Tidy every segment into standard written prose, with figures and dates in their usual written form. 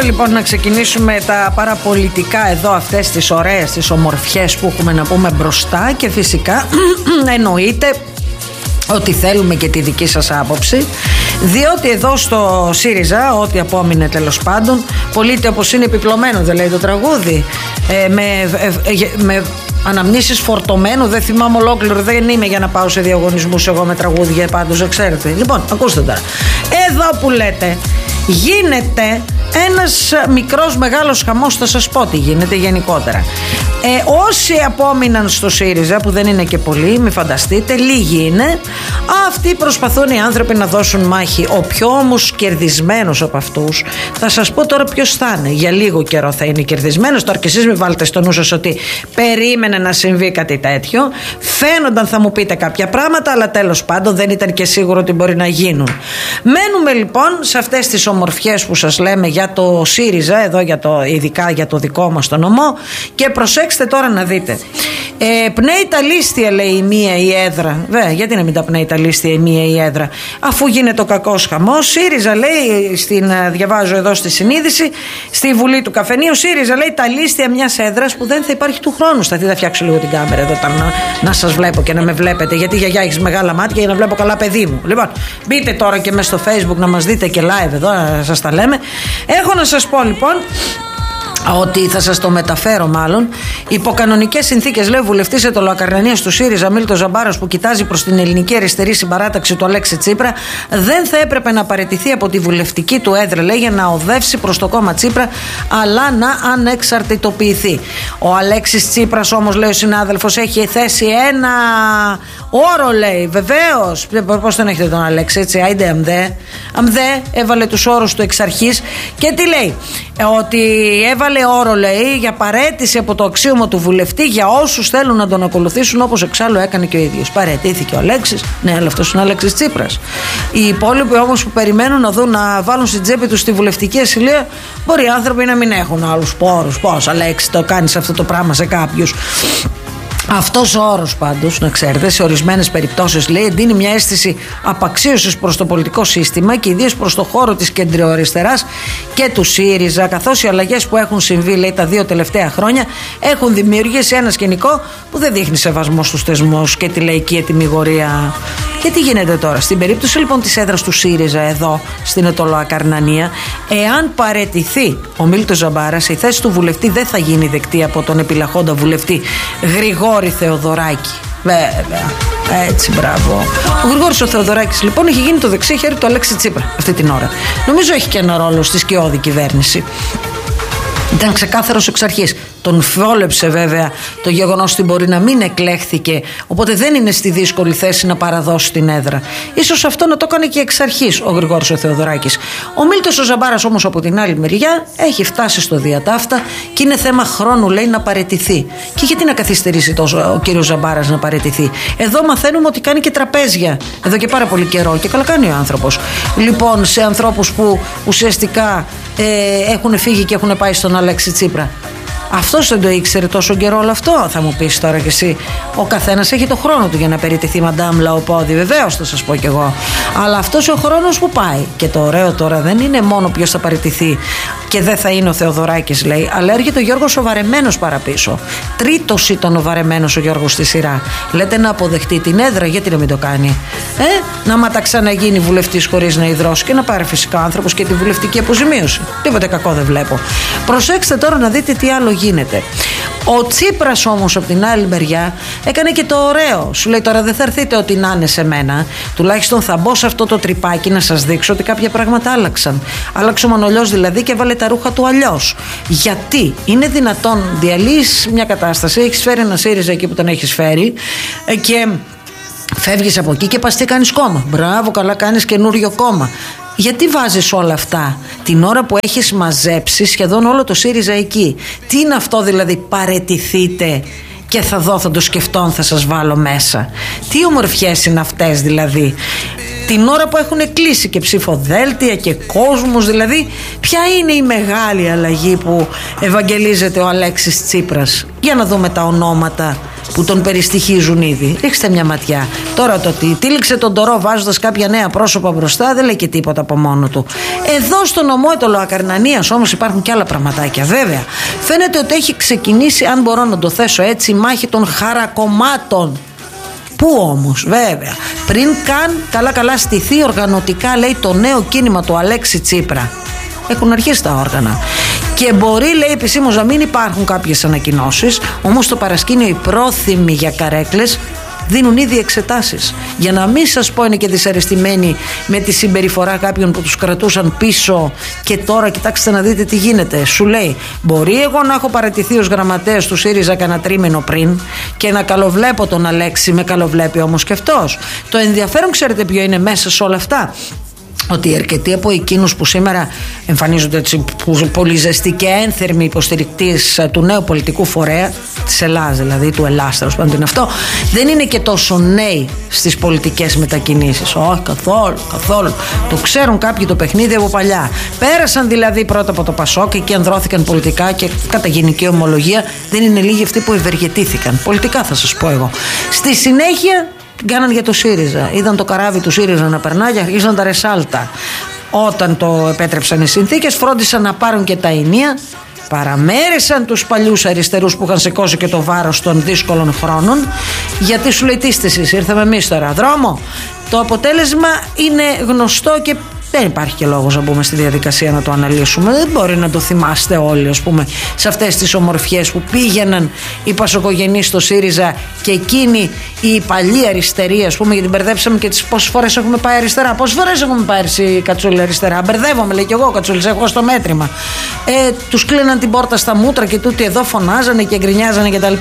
Θέλω λοιπόν να ξεκινήσουμε τα παραπολιτικά εδώ, αυτές τις ωραίες, τις ομορφιές που έχουμε να πούμε μπροστά, και φυσικά εννοείται ότι θέλουμε και τη δική σας άποψη, διότι εδώ στο ΣΥΡΙΖΑ, ό,τι απόμεινε τέλος πάντων, πωλείται όπως είναι επιπλωμένο, δεν λέει το τραγούδι, με αναμνήσεις φορτωμένου, δεν θυμάμαι ολόκληρο, δεν είμαι για να πάω σε διαγωνισμούς εγώ με τραγούδια, πάντως δεν ξέρετε. Λοιπόν, ακούστε τώρα, εδώ που λέτε γίνεται ένας μικρός μεγάλος χαμός, θα σας πω τι γίνεται γενικότερα. Όσοι απόμειναν στο ΣΥΡΙΖΑ, που δεν είναι και πολλοί, μην φανταστείτε, λίγοι είναι, αυτοί προσπαθούν οι άνθρωποι να δώσουν μάχη. Ο πιο όμως κερδισμένος από αυτούς, θα σας πω τώρα ποιος θα είναι, για λίγο καιρό θα είναι κερδισμένος. Τώρα και εσείς μην βάλετε στο νου σας ότι περίμενε να συμβεί κάτι τέτοιο. Φαίνονταν, θα μου πείτε, κάποια πράγματα, αλλά τέλος πάντων δεν ήταν και σίγουρο ότι μπορεί να γίνουν. Μένουμε λοιπόν σε αυτές τις ομορφιές που σας λέμε για το ΣΥΡΙΖΑ, εδώ ειδικά για το δικό μας το νομό, και προσέξτε τώρα να δείτε. Πνέει τα λίστια, λέει, η μία η έδρα. Γιατί να μην τα πνέει τα λίστια η μία η έδρα, αφού γίνεται ο κακός χαμός. ΣΥΡΙΖΑ, λέει, διαβάζω εδώ στη συνείδηση, στη Βουλή του Καφενείου, ΣΥΡΙΖΑ, λέει, τα λίστια μιας έδρας που δεν θα υπάρχει του χρόνου. Θα φτιάξω λίγο την κάμερα εδώ, να σας βλέπω και να με βλέπετε, γιατί γιαγιά έχεις μεγάλα μάτια για να βλέπω καλά, παιδί μου. Λοιπόν, μπείτε τώρα και μέσα στο Facebook να μας δείτε και live εδώ, να σας τα λέμε. Έχω να σας πω λοιπόν ότι θα σας το μεταφέρω μάλλον. Υπό κανονικές συνθήκες, λέει, βουλευτής ετωλοακαρνανίας του ΣΥΡΙΖΑ Μίλτος Ζαμπάρας, που κοιτάζει προς την ελληνική αριστερή συμπαράταξη του Αλέξη Τσίπρα, δεν θα έπρεπε να παραιτηθεί από τη βουλευτική του έδρα, λέει, για να οδεύσει προς το κόμμα Τσίπρα, αλλά να ανεξαρτητοποιηθεί. Ο Αλέξης Τσίπρας όμως, λέει ο συνάδελφος, έχει θέσει ένα όρο, λέει, βεβαίως. Πώς τον έχετε τον Αλέξη, έτσι, άιντε αμδέ, έβαλε τους όρους του εξ αρχής. Και τι λέει? Ότι έβαλε όρο, λέει, για παραίτηση από το αξίωμα του βουλευτή για όσους θέλουν να τον ακολουθήσουν, όπως εξάλλου έκανε και ο ίδιος. Παραιτήθηκε ο Αλέξης, ναι, αλλά αυτός είναι ο Αλέξης Τσίπρας. Οι υπόλοιποι όμως που περιμένουν να δουν να βάλουν στην τσέπη τους τη βουλευτική ασυλία, μπορεί οι άνθρωποι να μην έχουν άλλους πόρους. Πώς, Αλέξη, το κάνεις αυτό το πράγμα σε κάποιους? Αυτός ο όρος πάντως, να ξέρετε, σε ορισμένες περιπτώσεις, λέει, εντείνει μια αίσθηση απαξίωσης προς το πολιτικό σύστημα και ιδίως προς το χώρο της κεντροαριστεράς και του ΣΥΡΙΖΑ, καθώς οι αλλαγές που έχουν συμβεί, λέει, τα 2 τελευταία χρόνια έχουν δημιουργήσει ένα σκηνικό που δεν δείχνει σεβασμό στους θεσμούς και τη λαϊκή ετυμηγορία. Και τι γίνεται τώρα? Στην περίπτωση λοιπόν της έδρας του ΣΥΡΙΖΑ εδώ στην ετωλοακαρνανία, εάν παραιτηθεί ο Μίλτος Ζαμπάρας, η θέση του βουλευτή δεν θα γίνει δεκτή από τον επιλαχόντα βουλευτή Γρηγόρη Θεοδωράκη. Βέβαια. Έτσι, μπράβο. Ο Γρηγόρης ο Θεοδωράκης λοιπόν έχει γίνει το δεξί χέρι του Αλέξη Τσίπρα αυτή την ώρα. Νομίζω έχει και ένα ρόλο στη σκιώδη κυβέρνηση. Ήταν ξεκάθαρος εξ αρχής. Τον φόλεψε βέβαια το γεγονός ότι μπορεί να μην εκλέχθηκε, οπότε δεν είναι στη δύσκολη θέση να παραδώσει την έδρα. Ίσως αυτό να το έκανε και εξ αρχής ο Γρηγόρης ο Θεοδωράκης. Ο Μίλτος ο Ζαμπάρας όμως από την άλλη μεριά έχει φτάσει στο διατάφτα και είναι θέμα χρόνου, λέει, να παραιτηθεί. Και γιατί να καθυστερήσει τόσο ο κύριος Ζαμπάρας να παραιτηθεί? Εδώ μαθαίνουμε ότι κάνει και τραπέζια εδώ και πάρα πολύ καιρό, και καλά κάνει ο άνθρωπος. Λοιπόν, σε ανθρώπους που ουσιαστικά έχουν φύγει και έχουν πάει στον Αλέξη Τσίπρα. Αυτός δεν το ήξερε τόσο καιρό όλο αυτό? Θα μου πεις τώρα κι εσύ. Ο καθένας έχει το χρόνο του για να περιτηθεί, μαντάμ Λαοπόδη, βεβαίως θα σας πω κι εγώ. Αλλά αυτός ο χρόνος που πάει. Και το ωραίο τώρα δεν είναι μόνο ποιος θα παραιτηθεί και δεν θα είναι ο Θεοδωράκης, λέει, αλλά έρχεται ο Γιώργος ο Βαρεμένος παραπίσω. Τρίτος ήταν ο Βαρεμένος ο Γιώργος στη σειρά. Λέτε να αποδεχτεί την έδρα, γιατί να μην το κάνει? Να μα τα ξαναγίνει βουλευτής χωρίς να ιδρώσει και να πάρει φυσικά ο άνθρωπος και τη βουλευτική αποζημίωση. Τίποτε κακό δεν βλέπω. Προσέξτε τώρα να δείτε τι άλλο γίνεται. Ο Τσίπρας όμως από την άλλη μεριά έκανε και το ωραίο. Σου λέει, τώρα δεν θα έρθετε ό,τι να είναι σε μένα. Τουλάχιστον θα μπω σε αυτό το τρυπάκι να σας δείξω ότι κάποια πράγματα άλλαξαν. Άλλαξε ο Μανολιός δηλαδή και έβαλε τα ρούχα του αλλιώς. Γιατί είναι δυνατόν διαλύεις μια κατάσταση, έχεις φέρει ένα ΣΥΡΙΖΑ εκεί που τον έχεις φέρει και φεύγεις από εκεί και πας τι κάνεις κόμμα? Μπράβο, καλά κάνεις, καινούριο κόμμα. Γιατί βάζεις όλα αυτά την ώρα που έχεις μαζέψει σχεδόν όλο το ΣΥΡΙΖΑ εκεί? Τι είναι αυτό δηλαδή, παραιτηθείτε και θα το σκεφτώ, θα σας βάλω μέσα? Τι ομορφιές είναι αυτές δηλαδή? την ώρα που έχουν κλείσει και ψηφοδέλτια και κόσμος. Δηλαδή, ποια είναι η μεγάλη αλλαγή που ευαγγελίζεται ο Αλέξης Τσίπρας? Για να δούμε τα ονόματα που τον περιστοιχίζουν ήδη. Ρίξτε μια ματιά. Τώρα το ότι τύλιξε τον τορό βάζοντας κάποια νέα πρόσωπα μπροστά δεν λέει και τίποτα από μόνο του. Εδώ στο νομό Αιτωλοακαρνανίας όμως υπάρχουν και άλλα πραγματάκια. Βέβαια, φαίνεται ότι έχει ξεκινήσει, αν μπορώ να το θέσω έτσι, η μάχη των χαρακομμάτων. Πού όμως, βέβαια, πριν καν καλά στηθεί οργανωτικά, λέει, το νέο κίνημα του Αλέξη Τσίπρα. Έχουν αρχίσει τα όργανα. Και μπορεί, λέει, επισήμως να μην υπάρχουν κάποιες ανακοινώσεις, όμως στο παρασκήνιο οι πρόθυμοι για καρέκλες δίνουν ήδη εξετάσεις. Για να μην σας πω, είναι και δυσαρεστημένοι με τη συμπεριφορά κάποιων που τους κρατούσαν πίσω και τώρα κοιτάξτε να δείτε τι γίνεται. Σου λέει, μπορεί εγώ να έχω παραιτηθεί ως γραμματέας του ΣΥΡΙΖΑ κανένα τρίμηνο πριν και να καλοβλέπω τον Αλέξη, με καλοβλέπει όμως και αυτός. Το ενδιαφέρον, ξέρετε ποιο είναι μέσα σε όλα αυτά? Ότι αρκετοί από εκείνους που σήμερα εμφανίζονται έτσι πολύ ζεστοί και ένθερμοι υποστηρικτές του νέου πολιτικού φορέα της Ελλάδας, δηλαδή του Ελλάς, τέλος πάντων είναι αυτό, δεν είναι και τόσο νέοι στις πολιτικές μετακινήσεις. Όχι, καθόλου. Το ξέρουν κάποιοι το παιχνίδι από παλιά. Πέρασαν δηλαδή πρώτα από το Πασόκ, εκεί ανδρώθηκαν πολιτικά και κατά γενική ομολογία δεν είναι λίγοι αυτοί που ευεργετήθηκαν. Πολιτικά θα σας πω εγώ. Στη συνέχεια κάναν για το ΣΥΡΙΖΑ. Είδαν το καράβι του ΣΥΡΙΖΑ να περνάει και αρχίζαν τα ρεσάλτα. Όταν το επέτρεψαν οι συνθήκες, φρόντισαν να πάρουν και τα ενία. Παραμέρισαν τους παλιούς αριστερούς που είχαν σηκώσει και το βάρος των δύσκολων χρόνων. Γιατί σου λέει, τι είστε εσείς, ήρθαμε εμείς τώρα δρόμο? Το αποτέλεσμα είναι γνωστό και δεν υπάρχει και λόγος να μπούμε στη διαδικασία να το αναλύσουμε. Δεν μπορεί να το θυμάστε όλοι, ας πούμε, σε αυτές τις ομορφιές που πήγαιναν οι πασοκογενείς στο ΣΥΡΙΖΑ και εκείνοι οι παλιοί αριστεροί, ας πούμε, γιατί μπερδέψαμε και τις πόσες φορές έχουμε πάει αριστερά. Πόσες φορές έχουμε πάει Κατσούλη αριστερά? Μπερδεύομαι, λέει, κι εγώ Κατσούλης, έχω στο μέτρημα. Τους κλείναν την πόρτα στα μούτρα και τούτοι εδώ φωνάζανε και γκρινιάζανε κτλ.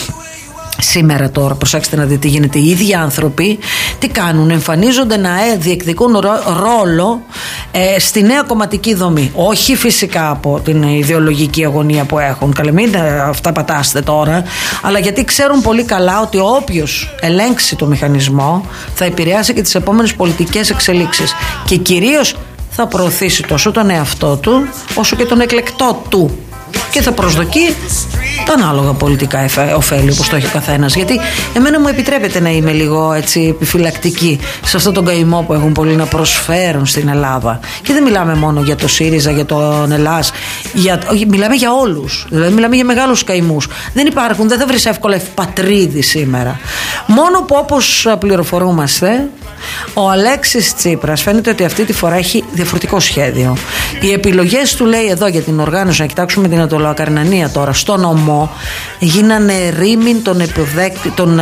Σήμερα τώρα, προσέξτε να δείτε τι γίνεται. Οι ίδιοι άνθρωποι τι κάνουν? Εμφανίζονται να διεκδικούν ρόλο στη νέα κομματική δομή. Όχι φυσικά από την ιδεολογική αγωνία που έχουν. Καλέ, μην αυτά πατάστε τώρα. Αλλά γιατί ξέρουν πολύ καλά ότι όποιος ελέγξει το μηχανισμό θα επηρεάσει και τις επόμενες πολιτικές εξελίξεις. Και κυρίως θα προωθήσει τόσο τον εαυτό του όσο και τον εκλεκτό του. Και θα προσδοκεί τα ανάλογα πολιτικά ωφέλη, όπως το έχει ο καθένας. Γιατί εμένα μου επιτρέπεται να είμαι λίγο έτσι επιφυλακτική σε αυτόν τον καημό που έχουν πολλοί να προσφέρουν στην Ελλάδα. Και δεν μιλάμε μόνο για το ΣΥΡΙΖΑ, για τον Ελλάς, μιλάμε για όλους. Δηλαδή μιλάμε για μεγάλους καημούς. Δεν θα βρεις εύκολα ευπατρίδη σήμερα. Μόνο που, όπως πληροφορούμαστε, ο Αλέξης Τσίπρας φαίνεται ότι αυτή τη φορά έχει διαφορετικό σχέδιο. Οι επιλογές του, λέει, εδώ για την οργάνωση, να κοιτάξουμε την Αιτωλοακαρνανία τώρα, στο νομό, γίνανε ρήμην των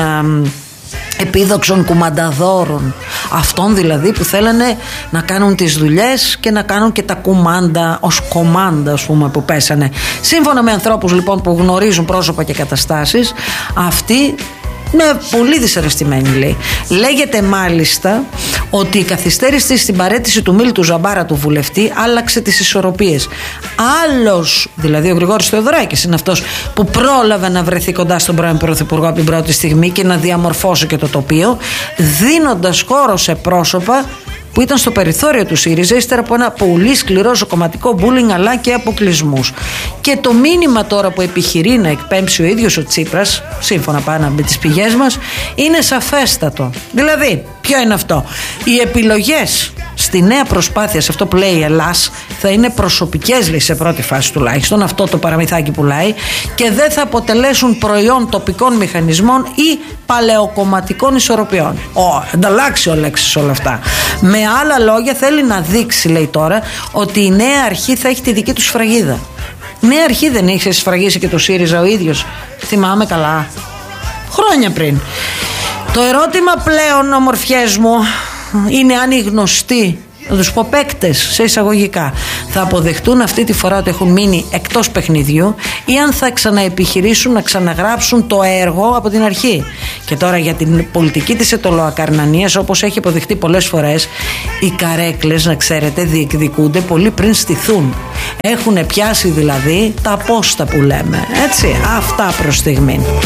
επίδοξων κουμανταδόρων. Αυτών δηλαδή που θέλανε να κάνουν τις δουλειές και να κάνουν και τα κουμάντα ως κομμάντα, ας πούμε, που πέσανε. Σύμφωνα με ανθρώπους λοιπόν που γνωρίζουν πρόσωπα και καταστάσεις, αυτοί είναι πολύ δυσαρεστημένη, λέει. Λέγεται μάλιστα ότι η καθυστέρηση στην παραίτηση του Μίλτου Ζαμπάρα, του βουλευτή, άλλαξε τις ισορροπίες. Άλλος, δηλαδή ο Γρηγόρης Θεοδωράκης, είναι αυτός που πρόλαβε να βρεθεί κοντά στον πρώην Πρωθυπουργό από την πρώτη στιγμή και να διαμορφώσει και το τοπίο, δίνοντας χώρο σε πρόσωπα που ήταν στο περιθώριο του ΣΥΡΙΖΑ ύστερα από ένα πολύ σκληρό κομματικό μπούλινγκ αλλά και αποκλεισμούς. Και το μήνυμα τώρα που επιχειρεί να εκπέμψει ο ίδιος ο Τσίπρας, σύμφωνα πάνω με τις πηγές μας, είναι σαφέστατο. Δηλαδή, ποιο είναι αυτό? Οι επιλογές στη νέα προσπάθεια, σε αυτό που λέει η Ελλάς, θα είναι προσωπικές, λέει, σε πρώτη φάση τουλάχιστον, αυτό το παραμυθάκι πουλάει, και δεν θα αποτελέσουν προϊόν τοπικών μηχανισμών ή παλαιοκομματικών ισορροπιών. Ανταλλάξει ο Λέξης όλα αυτά. Με άλλα λόγια, θέλει να δείξει, λέει τώρα, ότι η νέα αρχή θα έχει τη δική του σφραγίδα. Νέα αρχή δεν είχε σφραγίσει και το ΣΥΡΙΖΑ ο ίδιος? Θυμάμαι καλά. Χρόνια πριν. Το ερώτημα πλέον, ομορφιές μου, είναι αν οι γνωστοί, να τους πω παίκτες σε εισαγωγικά, θα αποδεχτούν αυτή τη φορά ότι έχουν μείνει εκτός παιχνιδιού ή αν θα ξαναεπιχειρήσουν να ξαναγράψουν το έργο από την αρχή. Και τώρα για την πολιτική της Αιτωλοακαρνανίας, όπως έχει αποδειχτεί πολλές φορές, οι καρέκλες, να ξέρετε, διεκδικούνται πολύ πριν στηθούν. Έχουν πιάσει δηλαδή τα πόστα που λέμε, έτσι, αυτά προς στιγμή.